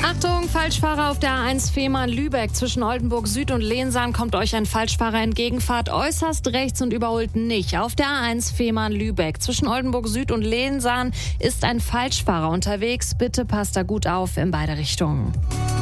Achtung, Falschfahrer auf der A1 Fehmarn-Lübeck. Zwischen Oldenburg Süd und Lehnsaan kommt euch ein Falschfahrer entgegen. Fahrt äußerst rechts und überholt nicht. Auf der A1 Fehmarn-Lübeck. Zwischen Oldenburg Süd und Lehnsaan ist ein Falschfahrer unterwegs. Bitte passt da gut auf in beide Richtungen.